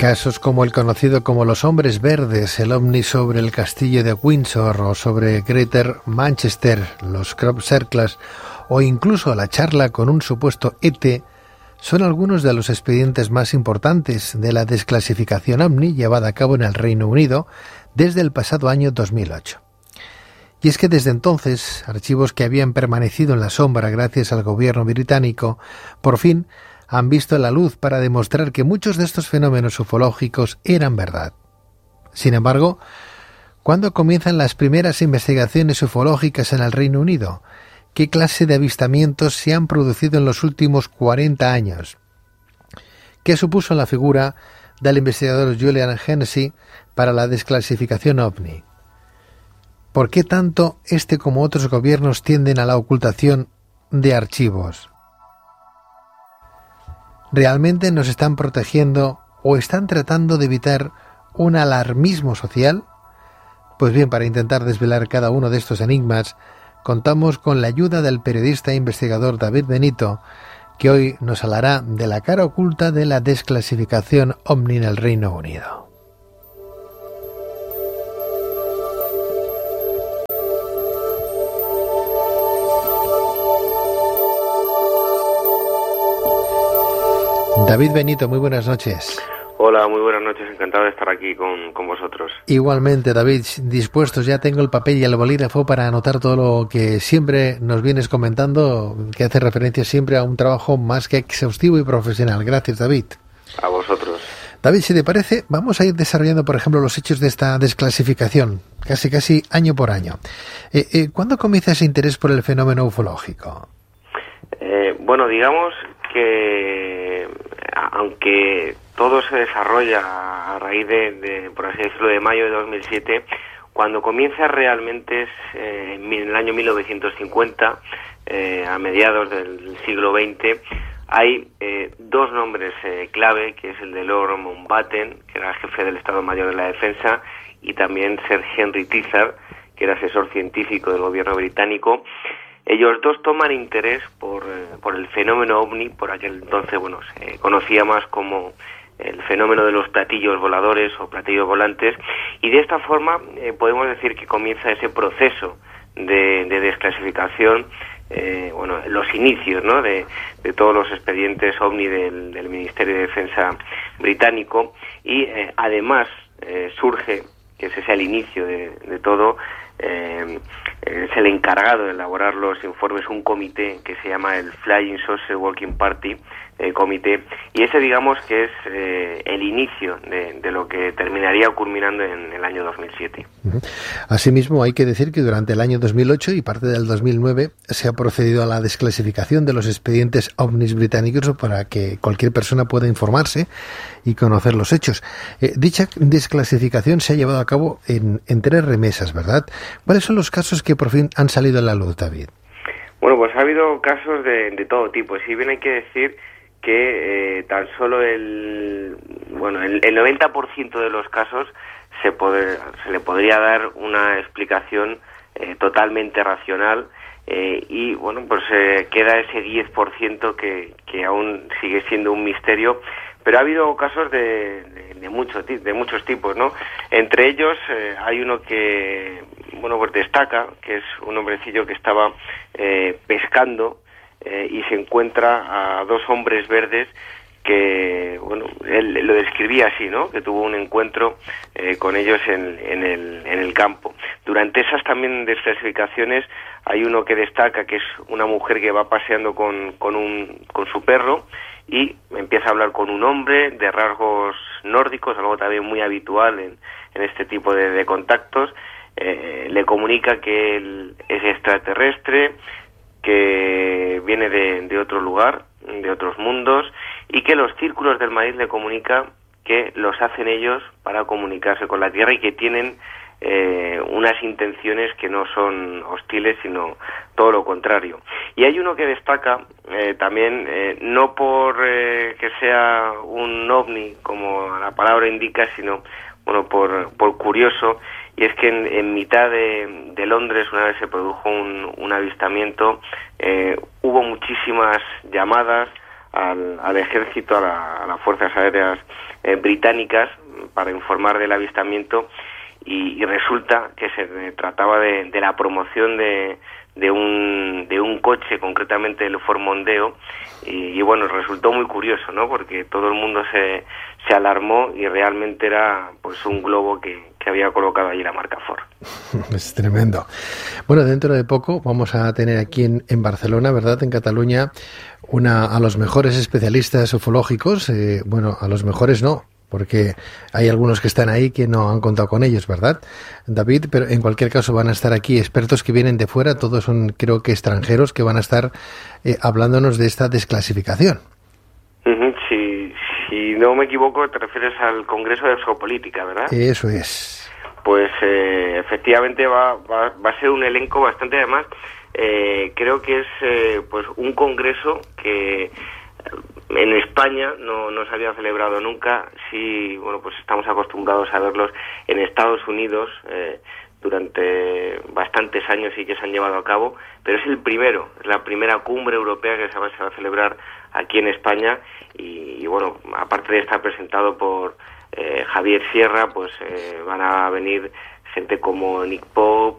Casos como el conocido como los hombres verdes, el ovni sobre el castillo de Windsor o sobre Greater Manchester, los crop circles o incluso la charla con un supuesto ET son algunos de los expedientes más importantes de la desclasificación ovni llevada a cabo en el Reino Unido desde el pasado año 2008. Y es que desde entonces, archivos que habían permanecido en la sombra gracias al gobierno británico, por fin han visto la luz para demostrar que muchos de estos fenómenos ufológicos eran verdad. Sin embargo, ¿cuándo comienzan las primeras investigaciones ufológicas en el Reino Unido? ¿Qué clase de avistamientos se han producido en los últimos 40 años? ¿Qué supuso la figura del investigador Julian Hennessy para la desclasificación ovni? ¿Por qué tanto este como otros gobiernos tienden a la ocultación de archivos? ¿Realmente nos están protegiendo o están tratando de evitar un alarmismo social? Pues bien, para intentar desvelar cada uno de estos enigmas, contamos con la ayuda del periodista e investigador David Benito, que hoy nos hablará de la cara oculta de la desclasificación ovni en el Reino Unido. David Benito, muy buenas noches. Hola, muy buenas noches, encantado de estar aquí con vosotros. Igualmente, David, dispuestos, ya tengo el papel y el bolígrafo para anotar todo lo que siempre nos vienes comentando, que hace referencia siempre a un trabajo más que exhaustivo y profesional. Gracias, David. A vosotros. David, si te parece, vamos a ir desarrollando, por ejemplo, los hechos de esta desclasificación, casi año por año. ¿Cuándo comienza ese interés por el fenómeno ufológico? Bueno, digamos que aunque todo se desarrolla a raíz de, por así decirlo, de mayo de 2007, cuando comienza realmente es en el año 1950, a mediados del siglo XX, hay dos nombres clave, que es el de Lord Mountbatten, que era jefe del Estado Mayor de la Defensa, y también Sir Henry Tizard, que era asesor científico del gobierno británico. Ellos dos toman interés por el fenómeno ovni. Por aquel entonces, se conocía más como el fenómeno de los platillos voladores o platillos volantes, y de esta forma podemos decir que comienza ese proceso de desclasificación, los inicios, ¿no?, de todos los expedientes ovni del Ministerio de Defensa británico, y además surge, que ese sea el inicio de todo, es el encargado de elaborar los informes un comité que se llama el Flying Saucer Working Party comité, y ese digamos que es el inicio de lo que terminaría culminando en el año 2007. Asimismo, hay que decir que durante el año 2008 y parte del 2009 se ha procedido a la desclasificación de los expedientes ovnis británicos para que cualquier persona pueda informarse y conocer los hechos. Dicha desclasificación se ha llevado a cabo en 3 remesas, ¿verdad? ¿Cuáles son los casos que por fin han salido a la luz, David? Bueno, pues ha habido casos de todo tipo. Si bien hay que decir que tan solo el 90% de los casos se le podría dar una explicación totalmente racional, y queda ese 10% que aún sigue siendo un misterio. Pero ha habido casos de muchos tipos, ¿no? Entre ellos hay uno que destaca, que es un hombrecillo que estaba pescando y se encuentra a 2 hombres verdes que, él lo describía así, ¿no?, que tuvo un encuentro con ellos en el campo. Durante esas también desclasificaciones hay uno que destaca, que es una mujer que va paseando con su perro y empieza a hablar con un hombre de rasgos nórdicos, algo también muy habitual en este tipo de contactos. Le comunica que él es extraterrestre, que viene de otro lugar, de otros mundos, y que los círculos del maíz le comunica que los hacen ellos para comunicarse con la Tierra y que tienen unas intenciones que no son hostiles, sino todo lo contrario. Y hay uno que destaca también, no por que sea un ovni, como la palabra indica, sino por curioso, y es que en mitad de Londres, una vez se produjo un avistamiento, hubo muchísimas llamadas al ejército, a las fuerzas aéreas británicas, para informar del avistamiento, y resulta que se trataba de la promoción de un coche, concretamente el Ford Mondeo, y bueno, resultó muy curioso, ¿no? Porque todo el mundo se alarmó, y realmente era pues un globo que había colocado allí la marca Ford. Es tremendo. Bueno, dentro de poco vamos a tener aquí en Barcelona, ¿verdad?, en Cataluña, a los mejores especialistas ufológicos. Bueno, a los mejores no, porque hay algunos que están ahí que no han contado con ellos, ¿verdad, David? Pero en cualquier caso van a estar aquí expertos que vienen de fuera, todos son, creo que, extranjeros, que van a estar hablándonos de esta desclasificación. Si no me equivoco, te refieres al Congreso de Exopolítica, ¿verdad? Eso es. Pues efectivamente va a ser un elenco bastante, además, creo que es pues un congreso que en España no se había celebrado nunca. Sí, bueno, pues estamos acostumbrados a verlos en Estados Unidos durante bastantes años y que se han llevado a cabo, pero es la primera cumbre europea que se va a celebrar aquí en España, y bueno, aparte de estar presentado por Javier Sierra, pues van a venir gente como Nick Pope,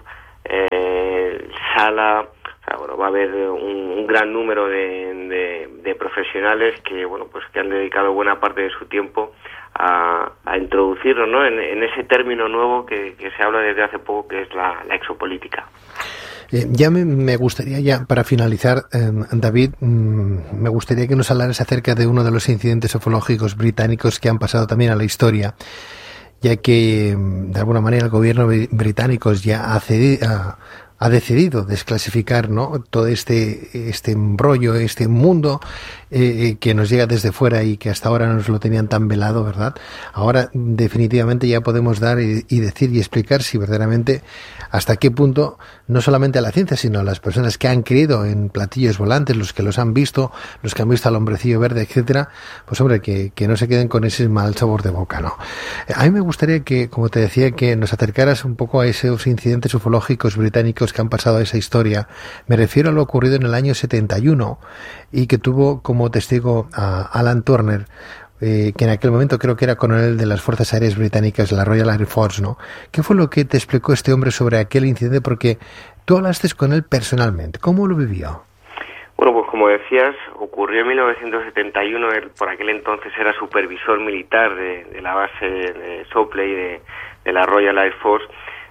Sala. O sea, bueno, va a haber un gran número de profesionales que, bueno, pues que han dedicado buena parte de su tiempo a introducirlo, ¿no?, en ese término nuevo que se habla desde hace poco, que es la exopolítica. Ya me gustaría, ya para finalizar, David, me gustaría que nos hablaras acerca de uno de los incidentes ufológicos británicos que han pasado también a la historia, ya que de alguna manera el gobierno británico ya ha decidido desclasificar, ¿no?, todo este embrollo, este mundo que nos llega desde fuera y que hasta ahora nos lo tenían tan velado, ¿verdad? Ahora definitivamente ya podemos dar y decir y explicar si verdaderamente hasta qué punto, no solamente a la ciencia, sino a las personas que han creído en platillos volantes, los que los han visto, los que han visto al hombrecillo verde, etcétera, pues hombre, que no se queden con ese mal sabor de boca, ¿no? A mí me gustaría que, como te decía, que nos acercaras un poco a esos incidentes ufológicos británicos que han pasado a esa historia. Me refiero a lo ocurrido en el año 71 y que tuvo como testigo a Alan Turner, que en aquel momento creo que era coronel de las Fuerzas Aéreas Británicas, la Royal Air Force, ¿no? ¿Qué fue lo que te explicó este hombre sobre aquel incidente? Porque tú hablaste con él personalmente. ¿Cómo lo vivió? Bueno, pues como decías, ocurrió en 1971. Él por aquel entonces era supervisor militar de la base de Sopley de la Royal Air Force.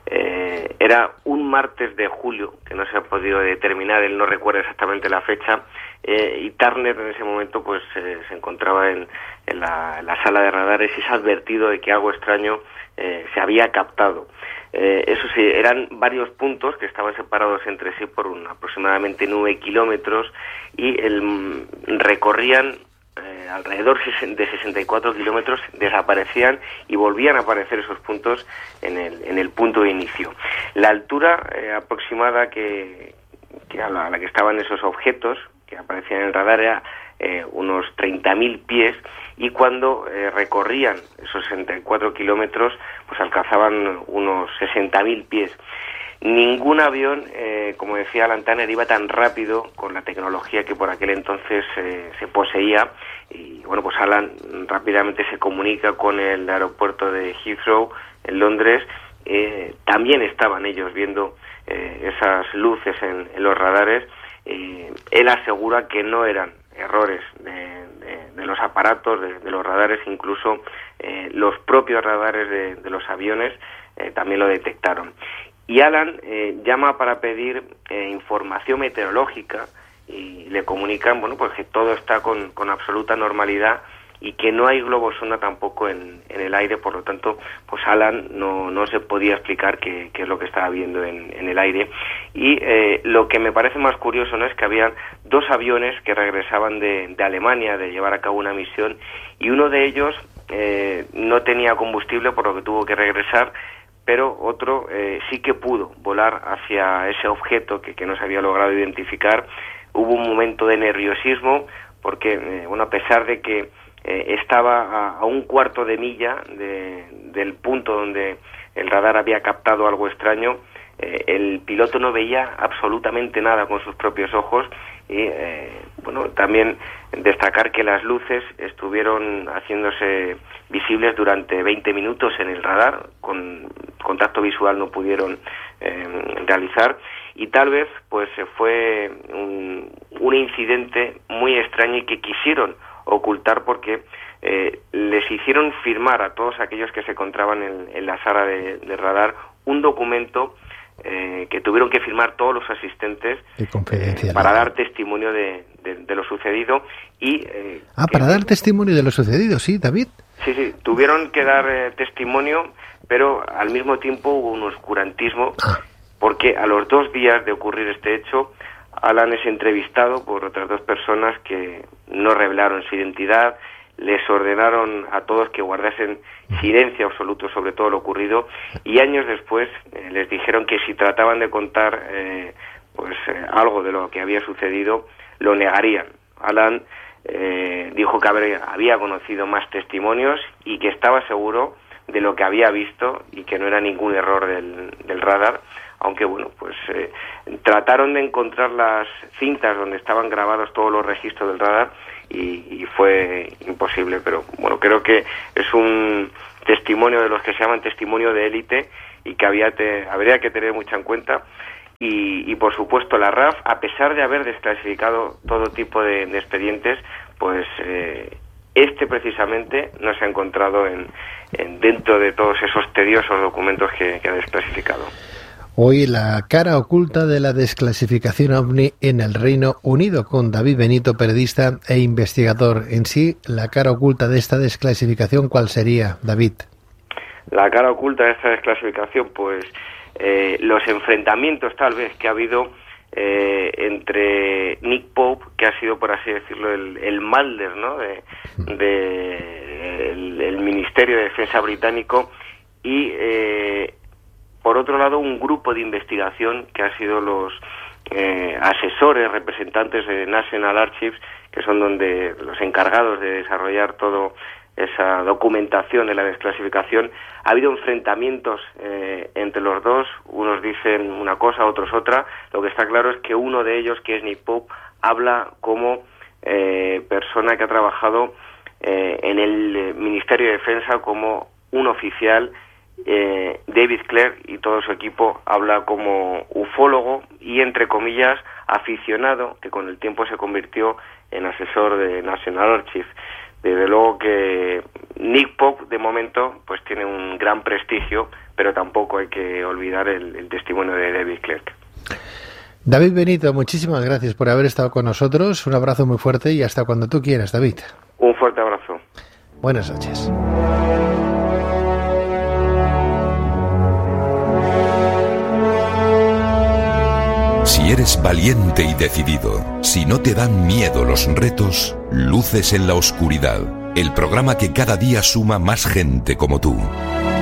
Era un martes de julio, que no se ha podido determinar, él no recuerda exactamente la fecha, y Turner en ese momento pues se encontraba en la sala de radares y se ha advertido de que algo extraño se había captado. Eso sí, eran varios puntos que estaban separados entre sí por aproximadamente 9 kilómetros y recorrían alrededor de 64 kilómetros, desaparecían y volvían a aparecer esos puntos en el punto de inicio. La altura aproximada que a la que estaban esos objetos que aparecían en el radar era unos 30.000 pies, y cuando recorrían esos 64 kilómetros pues alcanzaban unos 60.000 pies. Ningún avión, como decía Alan Turner, iba tan rápido con la tecnología que por aquel entonces se poseía, y bueno, pues Alan rápidamente se comunica con el aeropuerto de Heathrow en Londres. También estaban ellos viendo esas luces en los radares. Él asegura que no eran errores de los aparatos, de los radares, incluso los propios radares de los aviones también lo detectaron. Y Alan llama para pedir información meteorológica y le comunican, bueno, pues que todo está con absoluta normalidad y que no hay globos sonda tampoco en el aire. Por lo tanto, pues Alan no se podía explicar qué es lo que estaba viendo en el aire. Y lo que me parece más curioso, ¿no?, es que habían dos aviones que regresaban de Alemania de llevar a cabo una misión, y uno de ellos no tenía combustible, por lo que tuvo que regresar, pero otro sí que pudo volar hacia ese objeto que no se había logrado identificar. Hubo un momento de nerviosismo porque, bueno, a pesar de que estaba a un cuarto de milla del punto donde el radar había captado algo extraño, el piloto no veía absolutamente nada con sus propios ojos y bueno, también destacar que las luces estuvieron haciéndose visibles durante 20 minutos en el radar, con contacto visual no pudieron realizar, y tal vez pues fue un incidente muy extraño y que quisieron ocultar porque les hicieron firmar a todos aquellos que se encontraban en la sala de radar un documento que tuvieron que firmar todos los asistentes para dar testimonio de lo sucedido y para dar testimonio de lo sucedido, sí, David. Sí, tuvieron que dar testimonio, pero al mismo tiempo hubo un oscurantismo, porque a los 2 días de ocurrir este hecho, Alan es entrevistado por otras 2 personas que no revelaron su identidad, les ordenaron a todos que guardasen silencio absoluto sobre todo lo ocurrido, y años después les dijeron que si trataban de contar algo de lo que había sucedido, lo negarían. Alan dijo que había conocido más testimonios y que estaba seguro de lo que había visto y que no era ningún error del radar, aunque bueno, pues trataron de encontrar las cintas donde estaban grabados todos los registros del radar y fue imposible, pero bueno, creo que es un testimonio de los que se llaman testimonio de élite y que habría que tener mucho en cuenta. Y por supuesto la RAF, a pesar de haber desclasificado todo tipo de expedientes, pues precisamente no se ha encontrado dentro de todos esos tediosos documentos que ha desclasificado. Hoy la cara oculta de la desclasificación OVNI en el Reino Unido, con David Benito, periodista e investigador. En sí, la cara oculta de esta desclasificación, ¿cuál sería, David? La cara oculta de esta desclasificación, pues los enfrentamientos tal vez que ha habido entre Nick Pope, que ha sido, por así decirlo, el Mulder, ¿no?, el Ministerio de Defensa británico, y por otro lado un grupo de investigación que ha sido los asesores, representantes de National Archives, que son los encargados de desarrollar todo esa documentación de la desclasificación. Ha habido enfrentamientos entre los dos, unos dicen una cosa, otros otra. Lo que está claro es que uno de ellos, que es Nick Pope, habla como persona que ha trabajado en el Ministerio de Defensa como un oficial. David Clerk y todo su equipo habla como ufólogo y, entre comillas, aficionado, que con el tiempo se convirtió en asesor de National Archives. Desde luego que Nick Pope, de momento, pues tiene un gran prestigio, pero tampoco hay que olvidar el testimonio de David Clerk. David Benito, muchísimas gracias por haber estado con nosotros. Un abrazo muy fuerte y hasta cuando tú quieras, David. Un fuerte abrazo. Buenas noches. Si eres valiente y decidido, si no te dan miedo los retos, Luces en la Oscuridad, el programa que cada día suma más gente como tú.